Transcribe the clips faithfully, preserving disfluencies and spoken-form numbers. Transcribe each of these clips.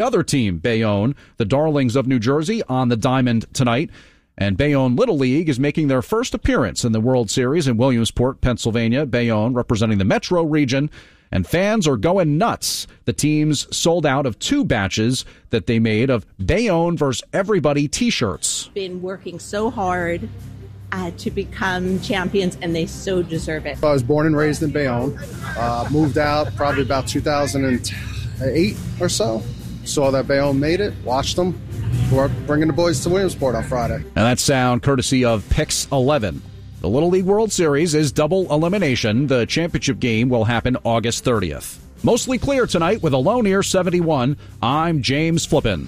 Other team, Bayonne, the Darlings of New Jersey, on the diamond tonight. And Bayonne Little League is making their first appearance in the World Series in Williamsport, Pennsylvania. Bayonne representing the Metro region. And fans are going nuts. The teams sold out of two batches that they made of Bayonne versus Everybody t-shirts. Been working so hard uh, to become champions, and they so deserve it. I was born and raised in Bayonne. Uh, moved out probably about two thousand eight or so. Saw that Bayonne made it, watched them. We're bringing the boys to Williamsport on Friday. And that sound courtesy of Pix eleven. The Little League World Series is double elimination. The championship game will happen August thirtieth. Mostly clear tonight with a low near seventy-one. I'm James Flippin.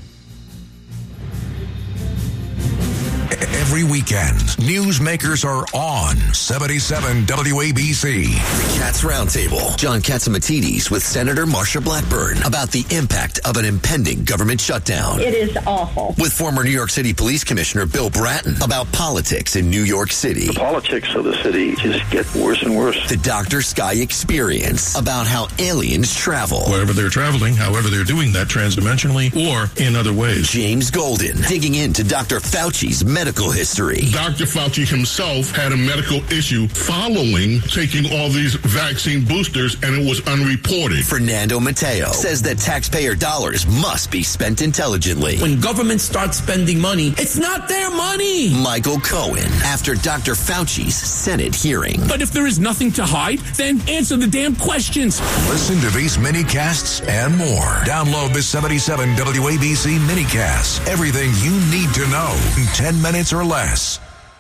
Every weekend, newsmakers are on seventy-seven W A B C. The Cats Roundtable. John Catsimatidis with Senator Marsha Blackburn about the impact of an impending government shutdown. It is awful. With former New York City Police Commissioner Bill Bratton about politics in New York City. The politics of the city just get worse and worse. The Doctor Sky Experience about how aliens travel. Wherever they're traveling, however they're doing that transdimensionally or in other ways. James Golden digging into Doctor Fauci's medical history. Doctor Fauci himself had a medical issue following taking all these vaccine boosters, and it was unreported. Fernando Mateo says that taxpayer dollars must be spent intelligently. When government starts spending money, it's not their money. Michael Cohen after Doctor Fauci's Senate hearing. But if there is nothing to hide, then answer the damn questions. Listen to these minicasts and more. Download the seventy-seven W A B C minicast. Everything you need to know in ten minutes or less.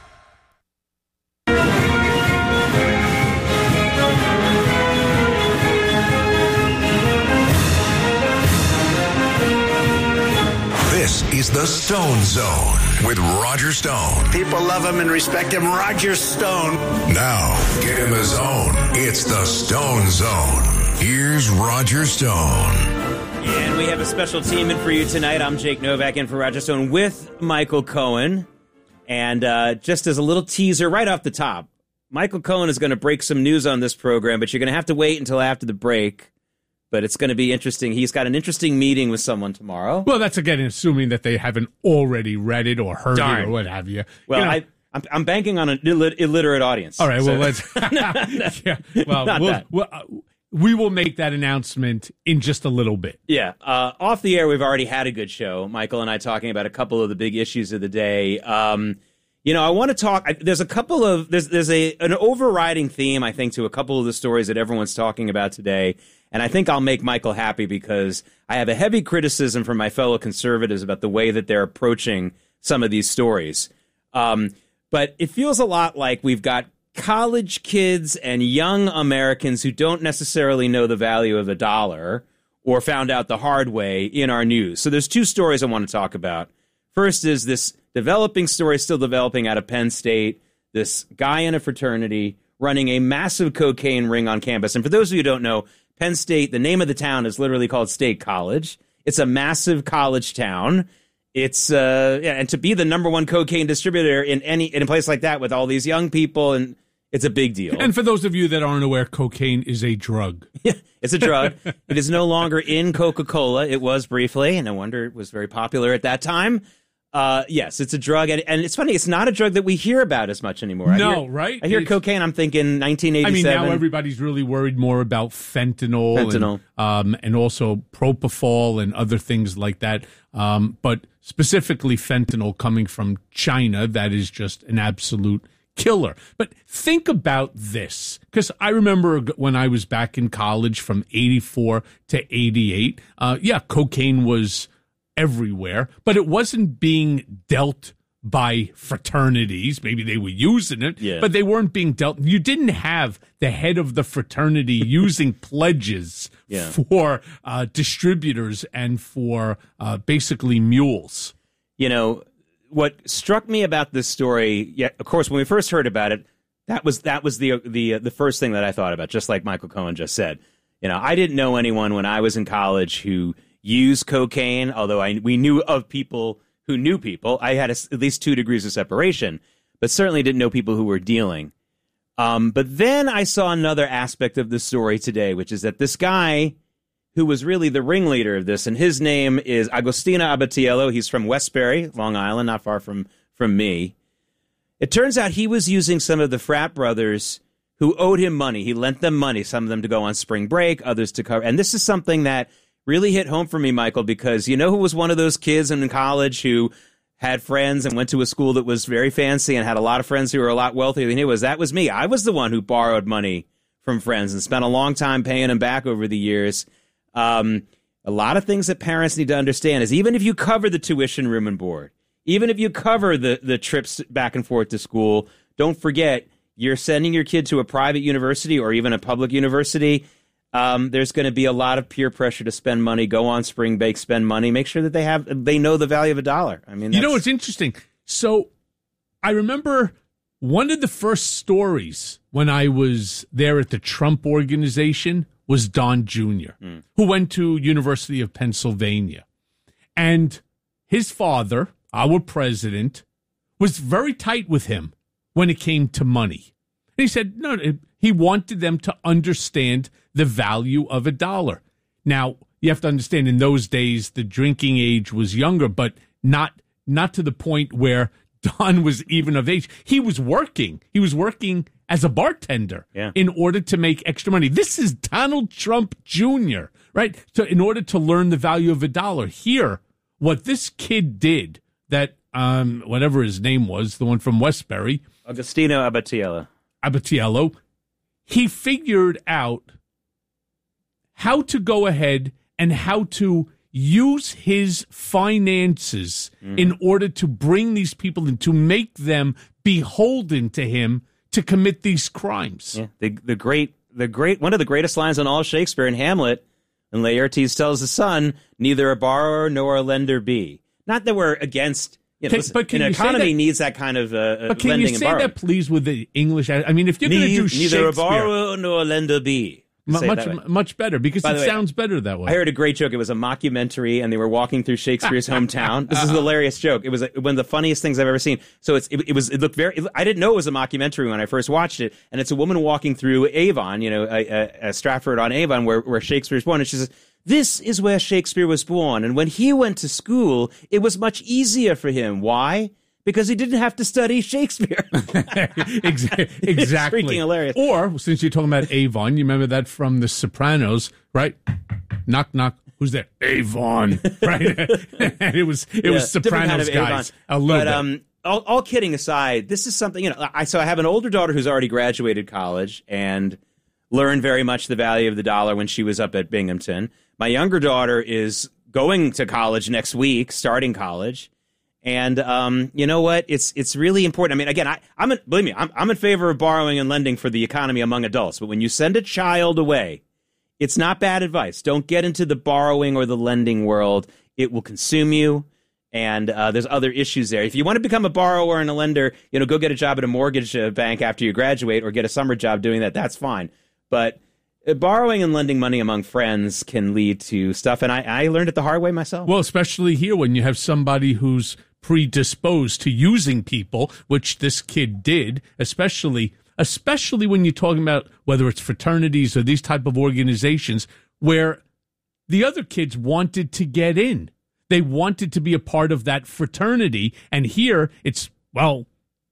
This is the Stone Zone with Roger Stone. People love him and respect him. Roger Stone. Now, get in the zone. It's the Stone Zone. Here's Roger Stone. And we have a special team in for you tonight. I'm Jake Novak in for Roger Stone with Michael Cohen. And uh, just as a little teaser right off the top, Michael Cohen is going to break some news on this program, but you're going to have to wait until after the break. But it's going to be interesting. He's got an interesting meeting with someone tomorrow. Well, that's again assuming that they haven't already read it or heard Darn. it or what have you. Well, you know, I, I'm, I'm banking on an illit- illiterate audience. All right. So. Well, let's. yeah, well, Not we'll, that. we'll, uh, we will make that announcement in just a little bit. Yeah. Uh, off the air, we've already had a good show. Michael and I talking about a couple of the big issues of the day. Um, you know, I want to talk. I, there's a couple of there's there's a an overriding theme, I think, to a couple of the stories that everyone's talking about today. And I think I'll make Michael happy because I have a heavy criticism from my fellow conservatives about the way that they're approaching some of these stories. Um, but it feels a lot like we've got college kids and young Americans who don't necessarily know the value of a dollar or found out the hard way in our news. So there's two stories I want to talk about. First is this developing story still developing out of Penn State, this guy in a fraternity running a massive cocaine ring on campus. And for those of you who don't know, Penn State, the name of the town is literally called State College. It's a massive college town. It's uh, yeah, and to be the number one cocaine distributor in any in a place like that with all these young people, and it's a big deal. And for those of you that aren't aware, cocaine is a drug. Yeah, it's a drug. It is no longer in Coca-Cola. It was briefly, and no wonder it was very popular at that time. Uh, yes, it's a drug, and, and it's funny. It's not a drug that we hear about as much anymore. No, I hear, right? I hear It's, cocaine. I'm thinking nineteen eighty-seven. I mean, now everybody's really worried more about fentanyl, Fentanyl. And, um, and also propofol and other things like that. Um, but specifically fentanyl coming from China, that is just an absolute killer. But think about this, because I remember when I was back in college from eighty-four to eighty-eight, uh, yeah, cocaine was everywhere, but it wasn't being dealt by fraternities. Maybe they were using it, yeah. but they weren't being dealt. You didn't have the head of the fraternity using pledges yeah. for uh, distributors and for uh, basically mules. You know, what struck me about this story, yeah, of course, when we first heard about it, that was that was the the the first thing that I thought about, just like Michael Cohen just said. You know, I didn't know anyone when I was in college who used cocaine, although I we knew of people who knew people. I had a, at least two degrees of separation, but certainly didn't know people who were dealing. Um, but then I saw another aspect of the story today, which is that this guy who was really the ringleader of this, and his name is Agostino Abatiello. He's from Westbury, Long Island, not far from, from me. It turns out he was using some of the frat brothers who owed him money. He lent them money, some of them to go on spring break, others to cover. And this is something that really hit home for me, Michael, because you know who was one of those kids in college who had friends and went to a school that was very fancy and had a lot of friends who were a lot wealthier than he was? That was me. I was the one who borrowed money from friends and spent a long time paying them back over the years. Um, a lot of things that parents need to understand is even if you cover the tuition, room, and board, even if you cover the, the trips back and forth to school, don't forget you're sending your kid to a private university or even a public university. Um, there's going to be a lot of peer pressure to spend money, go on spring break, spend money, make sure that they have they know the value of a dollar. I mean, you know what's interesting? So I remember one of the first stories when I was there at the Trump Organization was Don Junior, mm. who went to University of Pennsylvania. And his father, our president, was very tight with him when it came to money. And he said, no, he wanted them to understand the value of a dollar. Now, you have to understand, in those days, the drinking age was younger, but not not to the point where Don was even of age. He was working. He was working as a bartender yeah. in order to make extra money. This is Donald Trump Junior, right? So in order to learn the value of a dollar, here, what this kid did, that um, whatever his name was, the one from Westbury, Agostino Abatiello. Abatiello, he figured out how to go ahead and how to use his finances mm-hmm. in order to bring these people in, to make them beholden to him to commit these crimes. Yeah, the the great the great one of the greatest lines in all of Shakespeare in Hamlet, and Laertes tells the son, "Neither a borrower nor a lender be." Not that we're against. You know, can, listen, but can an you economy say that, needs that kind of uh, but can lending you and say borrowing. that, please, with the English? I mean, if you're going to do Neither Shakespeare, a borrower nor a lender be. M- much much better, because By it way, sounds better that way. I heard a great joke. It was a mockumentary, and they were walking through Shakespeare's hometown. This is a hilarious joke. It was a, one of the funniest things I've ever seen. So it's, it, it was. It looked very. It, I didn't know it was a mockumentary when I first watched it. And it's a woman walking through Avon, you know, a, a, a Stratford on Avon, where where Shakespeare's born, and she says, "This is where Shakespeare was born, and when he went to school, it was much easier for him. Why? Because he didn't have to study Shakespeare." exactly. It's freaking hilarious. Or, since you're talking about Avon, you remember that from The Sopranos, right? Knock, knock. Who's there? Avon. Right? And it was it yeah, was Sopranos kind of guys. Avon. A little but, bit. Um, all, all kidding aside, this is something, you know, I, so I have an older daughter who's already graduated college and learned very much the value of the dollar when she was up at Binghamton. My younger daughter is going to college next week, starting college. And um, you know what? It's it's really important. I mean, again, I, I'm in, believe me, I'm, I'm in favor of borrowing and lending for the economy among adults. But when you send a child away, it's not bad advice. Don't get into the borrowing or the lending world. It will consume you, and uh, there's other issues there. If you want to become a borrower and a lender, you know, go get a job at a mortgage uh, bank after you graduate, or get a summer job doing that. That's fine. But uh, borrowing and lending money among friends can lead to stuff, and I, I learned it the hard way myself. Well, especially here when you have somebody who's predisposed to using people, which this kid did, especially especially when you're talking about whether it's fraternities or these type of organizations where the other kids wanted to get in. They wanted to be a part of that fraternity. And here it's, well,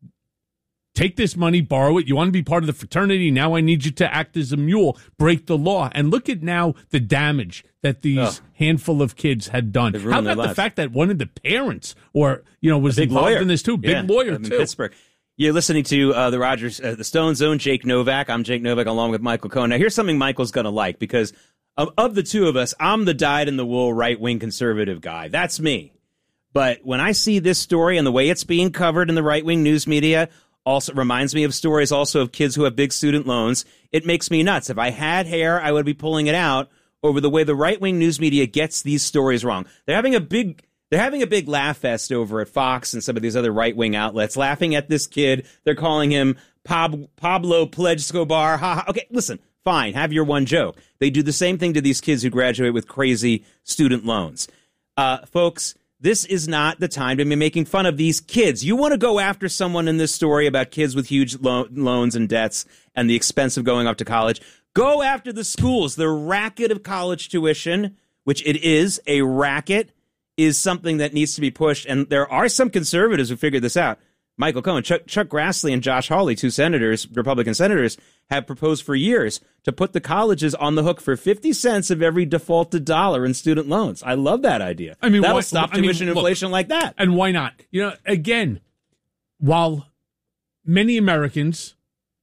take this money, borrow it. You want to be part of the fraternity. Now I need you to act as a mule, break the law. And look at now the damage that these oh. handful of kids had done. How about the fact that one of the parents, or you know, was involved lawyer. in this too, big yeah, lawyer in too, Pittsburgh. You're listening to uh, the Rogers, uh, the Stone Zone. Jake Novak. I'm Jake Novak, along with Michael Cohen. Now, here's something Michael's going to like, because of, of the two of us, I'm the dyed-in-the-wool right-wing conservative guy. That's me. But when I see this story and the way it's being covered in the right-wing news media, also reminds me of stories also of kids who have big student loans. It makes me nuts. If I had hair, I would be pulling it out over the way the right-wing news media gets these stories wrong. They're having a big they're having a big laugh fest over at Fox and some of these other right-wing outlets, laughing at this kid. They're calling him Pab- Pablo Escobar. Ha ha. Okay, listen, fine, have your one joke. They do the same thing to these kids who graduate with crazy student loans. Uh, folks, this is not the time to be making fun of these kids. You want to go after someone in this story about kids with huge lo- loans and debts and the expense of going off to college, Go after the schools. The racket of college tuition, which it is a racket, is something that needs to be pushed. And there are some conservatives who figured this out. Michael Cohen, Chuck, Chuck Grassley, and Josh Hawley, two senators, Republican senators, have proposed for years to put the colleges on the hook for fifty cents of every defaulted dollar in student loans. I love that idea. I mean, that'll why, stop I tuition mean, inflation look, like that. And why not? You know, again, while many Americans,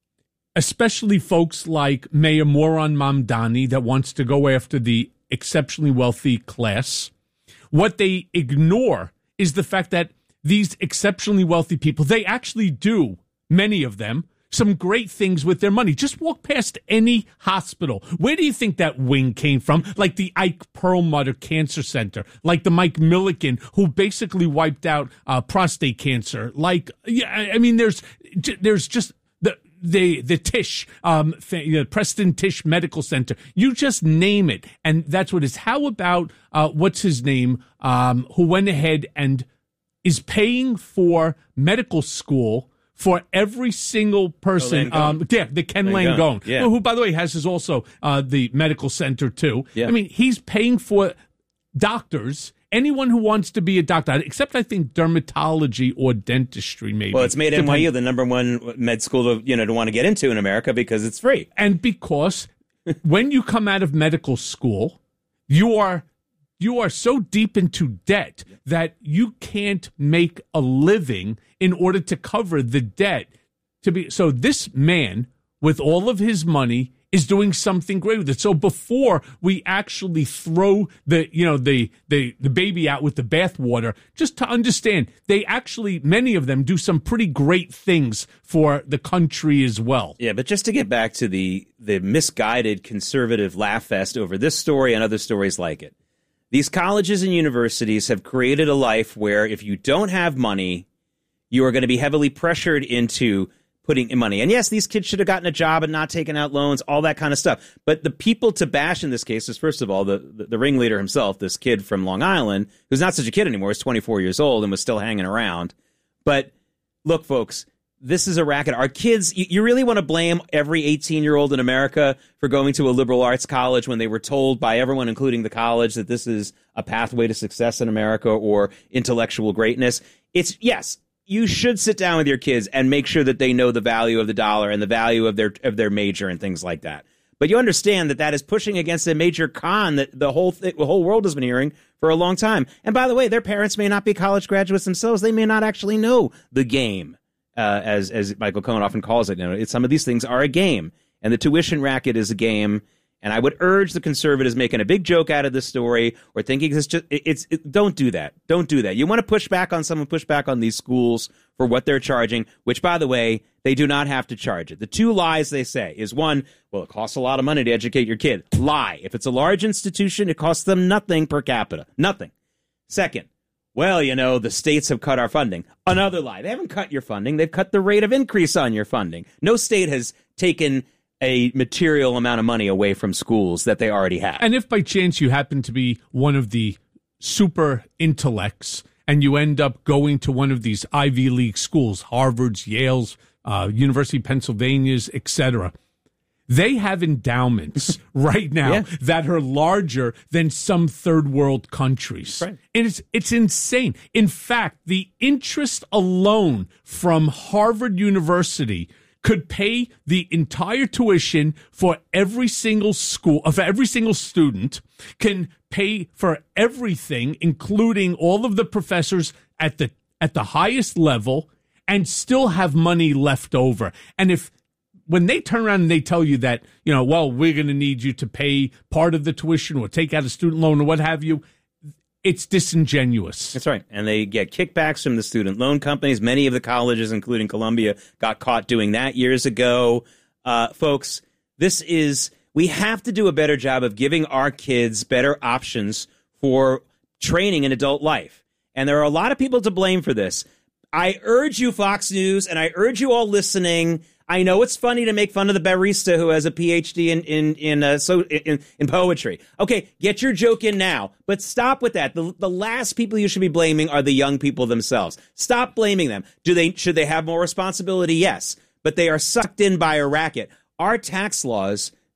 especially folks like Mayor Moran Mamdani, that wants to go after the exceptionally wealthy class, what they ignore is the fact that these exceptionally wealthy people, they actually do, many of them, some great things with their money. Just walk past any hospital. Where do you think that wing came from? Like the Ike Perlmutter Cancer Center, like the Mike Milliken, who basically wiped out uh, prostate cancer. Like, yeah, I mean, there's there's just the the the Tisch, um, you know, Preston Tisch Medical Center. You just name it, and that's what it is. How about uh, what's his name, um, who went ahead and is paying for medical school for every single person. Oh, um, yeah, the Ken Langone. Langone, Yeah. who, by the way, has his also uh, the medical center, too. Yeah. I mean, he's paying for doctors, anyone who wants to be a doctor, except I think dermatology or dentistry, maybe. Well, it's made N Y U Depend- the number one med school to, you know, to want to get into in America because it's free. And because when you come out of medical school, you are you are so deep into debt that you can't make a living in order to cover the debt. To be so, this man with all of his money is doing something great with it. So before we actually throw the you know the the the baby out with the bathwater, just to understand, they actually, many of them, do some pretty great things for the country as well. Yeah, but just to get back to the the misguided conservative laugh fest over this story and other stories like it. These colleges and universities have created a life where if you don't have money, you are going to be heavily pressured into putting in money. And yes, these kids should have gotten a job and not taken out loans, all that kind of stuff. But the people to bash in this case is, first of all, the, the, the ringleader himself, this kid from Long Island, who's not such a kid anymore, is twenty-four years old and was still hanging around. But look, folks, this is a racket. Our kids, you, you really want to blame every eighteen-year-old in America for going to a liberal arts college when they were told by everyone, including the college, that this is a pathway to success in America or intellectual greatness. It's, yes, you should sit down with your kids and make sure that they know the value of the dollar and the value of their of their major and things like that. But you understand that that is pushing against a major con that the whole th- the whole world has been hearing for a long time. And by the way, their parents may not be college graduates themselves. They may not actually know the game. Uh, as as Michael Cohen often calls it, you know, it's, some of these things are a game, and the tuition racket is a game. And I would urge the conservatives making a big joke out of this story or thinking it's just it, it's it, don't do that. Don't do that. You want to push back on someone, push back on these schools for what they're charging, which, by the way, they do not have to charge it. The two lies they say is, one, well, it costs a lot of money to educate your kid. Lie. If it's a large institution, it costs them nothing per capita. Nothing. Second, well, you know, the states have cut our funding. Another lie. They haven't cut your funding. They've cut the rate of increase on your funding. No state has taken a material amount of money away from schools that they already have. And if by chance you happen to be one of the super intellects and you end up going to one of these Ivy League schools, Harvard's, Yale's, uh, University of Pennsylvania's, et cetera, they have endowments right now Yeah. that are larger than some third world countries. Right. And it's it's insane. In fact, the interest alone from Harvard University could pay the entire tuition for every single school, of every single student, can pay for everything, including all of the professors at the at the highest level, and still have money left over. And if when they turn around and they tell you that, you know, well, we're going to need you to pay part of the tuition or take out a student loan or what have you, it's disingenuous. That's right. And they get kickbacks from the student loan companies. Many of the colleges, including Columbia, got caught doing that years ago. Uh, folks, this is, we have to do a better job of giving our kids better options for training in adult life. And there are a lot of people to blame for this. I urge you, Fox News, and I urge you all listening. I know it's funny to make fun of the barista who has a P H D in in in, uh, so in in poetry. Okay, get your joke in now, but stop with that. The the last people you should be blaming are the young people themselves. Stop blaming them. Do they should they have more responsibility? Yes, but they are sucked in by a racket. Our tax laws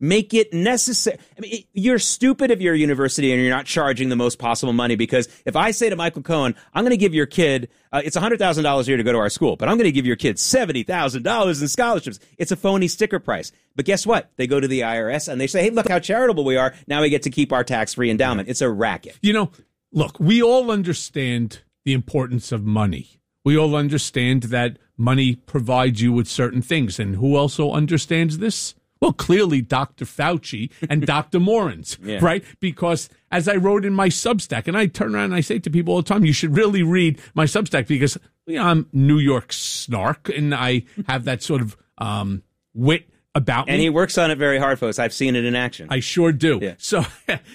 Make it necessary. I mean, it, you're stupid if you're a university and you're not charging the most possible money, because if I say to Michael Cohen, I'm going to give your kid, uh, it's one hundred thousand dollars a year to go to our school, but I'm going to give your kid seventy thousand dollars in scholarships. It's a phony sticker price. But guess what? They go to the I R S and they say, hey, look how charitable we are. Now we get to keep our tax-free endowment. It's a racket. You know, look, we all understand the importance of money. We all understand that money provides you with certain things. And who also understands this? Well, clearly Doctor Fauci and Doctor Morans, yeah. right? Because as I wrote in my Substack, and I turn around and I say to people all the time, you should really read my Substack, because you know, I'm New York snark and I have that sort of um, wit about me. And he works on it very hard, folks. I've seen it in action. I sure do. Yeah. So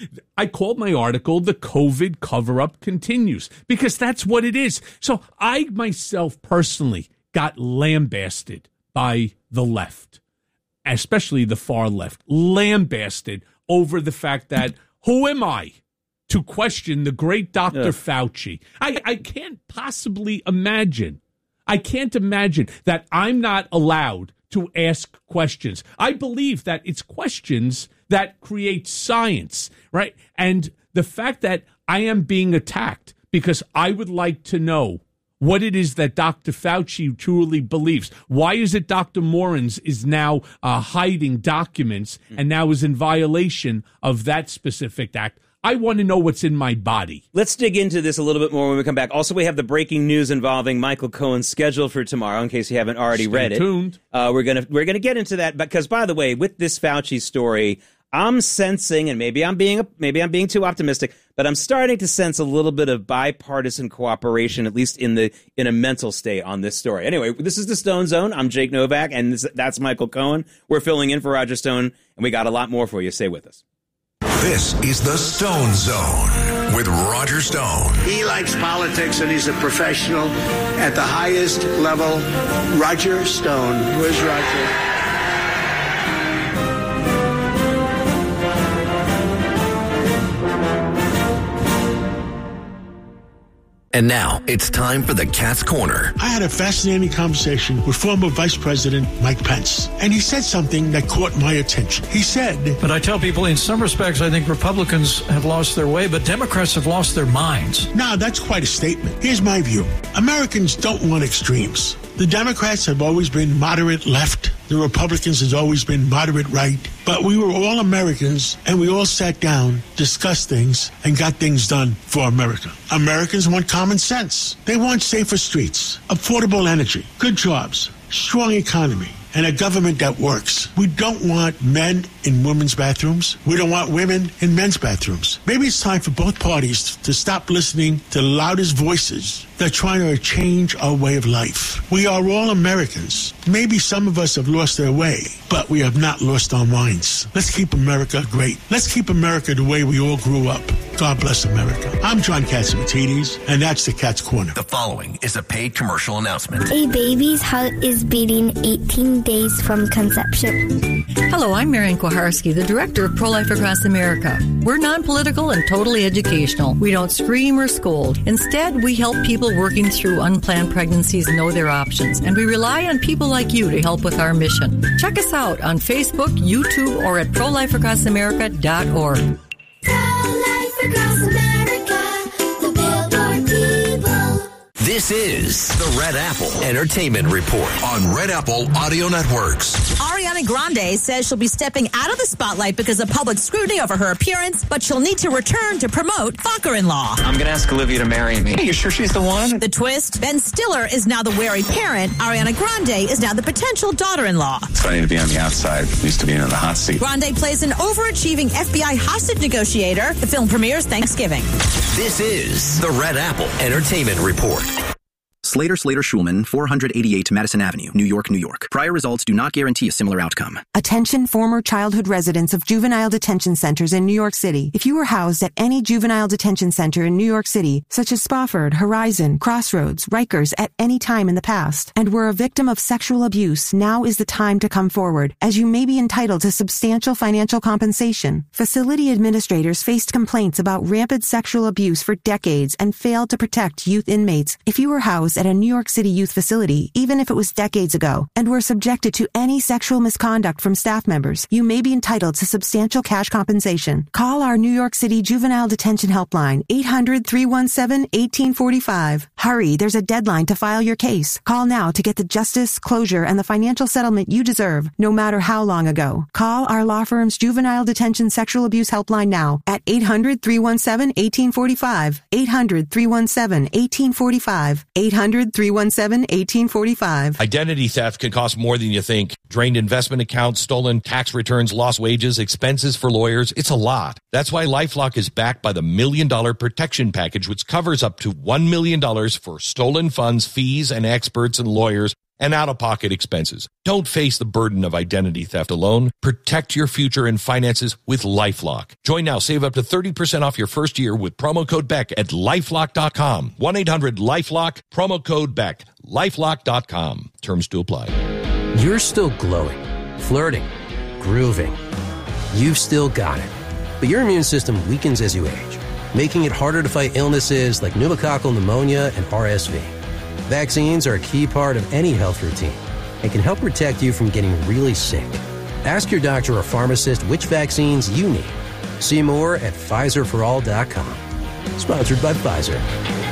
I called my article, The COVID Cover-Up Continues, because that's what it is. So I myself personally got lambasted by the left, especially the far left, lambasted over the fact that who am I to question the great Doctor Yeah. Fauci? I, I can't possibly imagine. I can't imagine that I'm not allowed to ask questions. I believe that it's questions that create science, right? And the fact that I am being attacked because I would like to know what it is that Doctor Fauci truly believes. Why is it Doctor Morans is now uh, hiding documents and now is in violation of that specific act? I want to know what's in my body. Let's dig into this a little bit more when we come back. Also, we have the breaking news involving Michael Cohen's schedule for tomorrow, in case you haven't already Stay read tuned. it. Uh, we're gonna we're gonna get into that because, by the way, with this Fauci story, I'm sensing, and maybe I'm being maybe I'm being too optimistic, but I'm starting to sense a little bit of bipartisan cooperation, at least in the in a mental state on this story. Anyway, this is the Stone Zone. I'm Jake Novak, and this, that's Michael Cohen. We're filling in for Roger Stone, and we got a lot more for you. Stay with us. This is the Stone Zone with Roger Stone. He likes politics and he's a professional at the highest level. Roger Stone. Where's Roger? And now it's time for the Cat's Corner. I had a fascinating conversation with former Vice President Mike Pence, and he said something that caught my attention. He said, But I tell people in some respects, I think Republicans have lost their way, but Democrats have lost their minds. Now, that's quite a statement. Here's my view. Americans don't want extremes. The Democrats have always been moderate left. The Republicans has always been moderate right. But we were all Americans, and we all sat down, discussed things, and got things done for America. Americans want common sense. They want safer streets, affordable energy, good jobs, strong economy, and a government that works. We don't want men in women's bathrooms. We don't want women in men's bathrooms. Maybe it's time for both parties to stop listening to the loudest voices that are trying to change our way of life. We are all Americans. Maybe some of us have lost their way, but we have not lost our minds. Let's keep America great. Let's keep America the way we all grew up. God bless America. I'm John Catsimatidis, and that's the Cat's Corner. The following is a paid commercial announcement. A baby's heart is beating eighteen days from conception. Hello, I'm Marian Kuharski, the director of Pro-Life Across America. We're non-political and totally educational. We don't scream or scold. Instead, we help people working through unplanned pregnancies know their options, and we rely on people like you to help with our mission. Check us out on Facebook, YouTube, or at pro life across america dot org. Pro-Life Across America, the Billboard people. This is the Red Apple Entertainment Report on Red Apple Audio Networks. Ariana Grande says she'll be stepping out of the spotlight because of public scrutiny over her appearance, but she'll need to return to promote Fucker-in-Law. I'm going to ask Olivia to marry me. Are you sure she's the one? The twist, Ben Stiller is now the wary parent. Ariana Grande is now the potential daughter-in-law. It's funny to be on the outside, used to being in the hot seat. Grande plays an overachieving F B I hostage negotiator. The film premieres Thanksgiving. This is the Red Apple Entertainment Report. Slater, Slater, Schulman, four eighty-eight Madison Avenue, New York, New York. Prior results do not guarantee a similar outcome. Attention former childhood residents of juvenile detention centers in New York City. If you were housed at any juvenile detention center in New York City, such as Spofford, Horizon, Crossroads, Rikers, at any time in the past, and were a victim of sexual abuse, now is the time to come forward, as you may be entitled to substantial financial compensation. Facility administrators faced complaints about rampant sexual abuse for decades and failed to protect youth inmates. If you were housed at a New York City youth facility, even if it was decades ago, and were subjected to any sexual misconduct from staff members, you may be entitled to substantial cash compensation. Call our New York City Juvenile Detention Helpline, eight hundred, three one seven, one eight four five. Hurry, there's a deadline to file your case. Call now to get the justice, closure, and the financial settlement you deserve, no matter how long ago. Call our law firm's Juvenile Detention Sexual Abuse Helpline now at eight hundred, three one seven, one eight four five. eight hundred, three one seven, one eight four five. eight hundred, three one seven, one eight four five. Identity theft can cost more than you think. Drained investment accounts, stolen tax returns, lost wages, expenses for lawyers. It's a lot. That's why LifeLock is backed by the Million Dollar Protection Package, which covers up to one million dollars for stolen funds, fees, and experts and lawyers, and out-of-pocket expenses. Don't face the burden of identity theft alone. Protect your future and finances with LifeLock. Join now. Save up to thirty percent off your first year with promo code Beck at lifelock dot com. one eight hundred LifeLock, promo code Beck. lifelock dot com. Terms to apply. You're still glowing, flirting, grooving. You've still got it. But your immune system weakens as you age, making it harder to fight illnesses like pneumococcal pneumonia and R S V. Vaccines are a key part of any health routine and can help protect you from getting really sick. Ask your doctor or pharmacist which vaccines you need. See more at Pfizer for all dot com. Sponsored by Pfizer.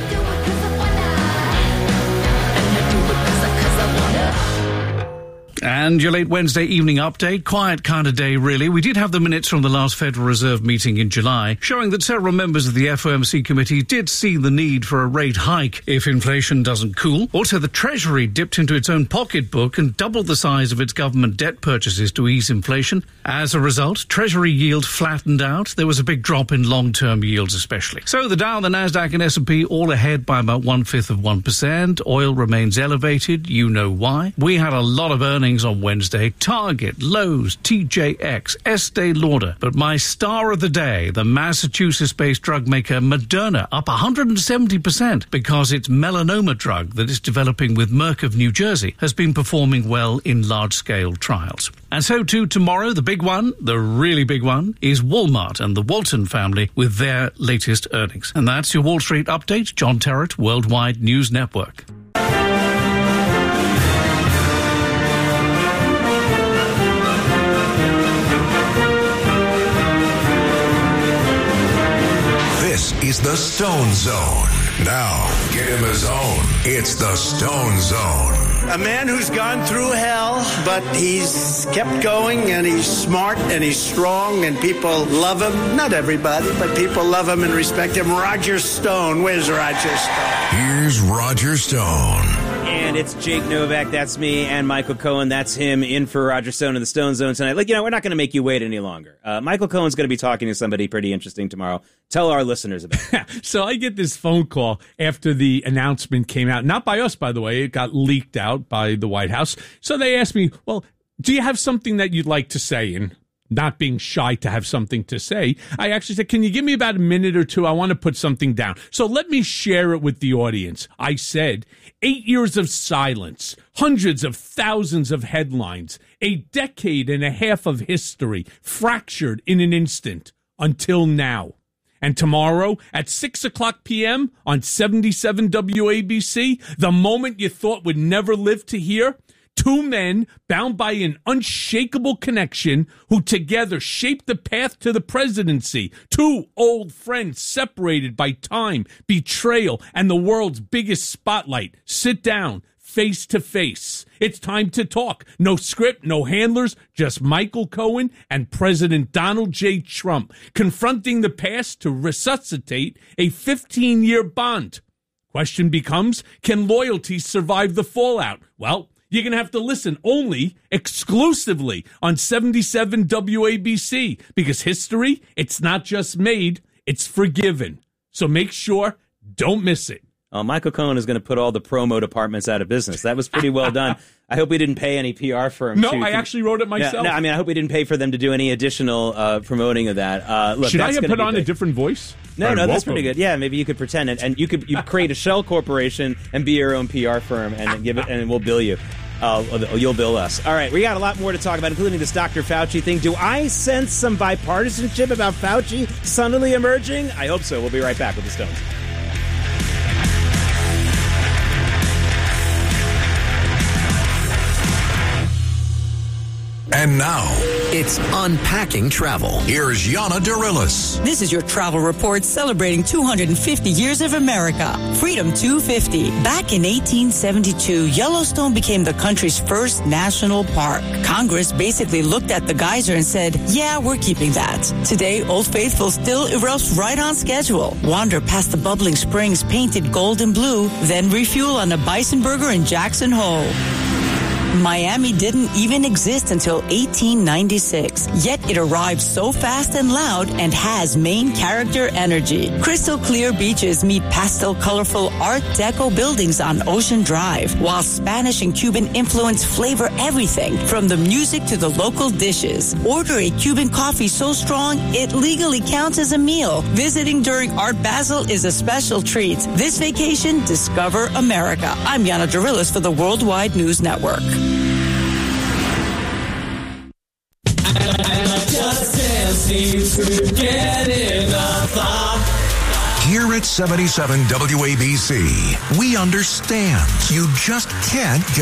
And your late Wednesday evening update. Quiet kind of day, really. We did have the minutes from the last Federal Reserve meeting in July, showing that several members of the F O M C committee did see the need for a rate hike if inflation doesn't cool. Also, the Treasury dipped into its own pocketbook and doubled the size of its government debt purchases to ease inflation. As a result, Treasury yield flattened out. There was a big drop in long-term yields especially. So the Dow, the Nasdaq and S and P all ahead by about one-fifth of one percent. Oil remains elevated. You know why. We had a lot of earnings on Wednesday. Target, Lowe's, T J X, Estee Lauder. But my star of the day, the Massachusetts-based drug maker Moderna, up one hundred seventy percent because its melanoma drug that it's developing with Merck of New Jersey has been performing well in large-scale trials. And so too tomorrow, the big one, the really big one, is Walmart and the Walton family with their latest earnings. And that's your Wall Street Update. John Terrett, Worldwide News Network. This is the Stone Zone. Now, get in the zone. It's the Stone Zone. A man who's gone through hell, but he's kept going, and he's smart, and he's strong, and people love him. Not everybody, but people love him and respect him. Roger Stone. Where's Roger Stone? Here's Roger Stone. And it's Jake Novak, that's me, and Michael Cohen, that's him, in for Roger Stone in the Stone Zone tonight. Like, you know, we're not going to make you wait any longer. Uh, Michael Cohen's going to be talking to somebody pretty interesting tomorrow. Tell our listeners about it. So I get this phone call after the announcement came out. Not by us, by the way. It got leaked out by the White House. So they asked me, well, do you have something that you'd like to say? And not being shy to have something to say, I actually said, can you give me about a minute or two? I want to put something down. So let me share it with the audience. I said, eight years of silence, hundreds of thousands of headlines, a decade and a half of history fractured in an instant until now. And tomorrow at six o'clock p.m. on seventy-seven W A B C, the moment you thought would never live to hear, two men bound by an unshakable connection who together shaped the path to the presidency. Two old friends separated by time, betrayal, and the world's biggest spotlight. Sit down, face to face. It's time to talk. No script, no handlers, just Michael Cohen and President Donald J. Trump confronting the past to resuscitate a fifteen-year bond. Question becomes, can loyalty survive the fallout? Well, you're going to have to listen only exclusively on seventy-seven W A B C because history, it's not just made, it's forgiven. So make sure, don't miss it. Uh, Michael Cohen is going to put all the promo departments out of business. That was pretty well done. I hope we didn't pay any P R firm. No, to, I actually wrote it myself. Yeah, no, I mean, I hope we didn't pay for them to do any additional uh, promoting of that. Uh, look, Should that's I have put on big. a different voice? No, Or no, that's welcome. pretty good. Yeah, maybe you could pretend it, and you could you create a shell corporation and be your own P R firm, and give it, and we'll bill you. Uh, you'll bill us. All right, we got a lot more to talk about, including this Doctor Fauci thing. Do I sense some bipartisanship about Fauci suddenly emerging? I hope so. We'll be right back with the Stones. And now, it's Unpacking Travel. Here's Yana Darilis. This is your travel report celebrating two hundred fifty years of America. Freedom two fifty. Back in eighteen seventy-two, Yellowstone became the country's first national park. Congress basically looked at the geyser and said, yeah, we're keeping that. Today, Old Faithful still erupts right on schedule. Wander past the bubbling springs painted gold and blue, then refuel on a bison burger in Jackson Hole. Miami didn't even exist until eighteen ninety-six, yet it arrived so fast and loud and has main character energy. Crystal clear beaches meet pastel colorful Art Deco buildings on Ocean Drive, while Spanish and Cuban influence flavor everything from the music to the local dishes. Order a Cuban coffee so strong it legally counts as a meal. Visiting during Art Basel is a special treat. This vacation, discover America. I'm Yana Darilis for the Worldwide News Network. Here at seventy-seven W A B C, we understand you just can't get